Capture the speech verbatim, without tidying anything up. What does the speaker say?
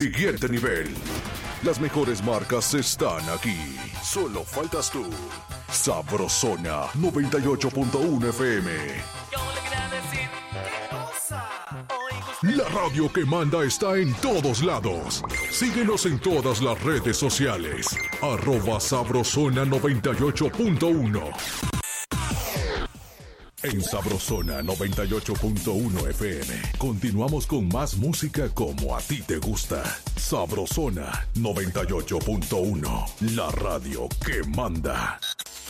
siguiente nivel. Las mejores marcas están aquí. Solo faltas tú. Sabrosona noventa y ocho punto uno F M. La radio que manda está en todos lados. Síguenos en todas las redes sociales. Arroba Sabrosona noventa y ocho punto uno. En Sabrosona noventa y ocho punto uno F M. Continuamos con más música como a ti te gusta. Sabrosona noventa y ocho punto uno. La radio que manda.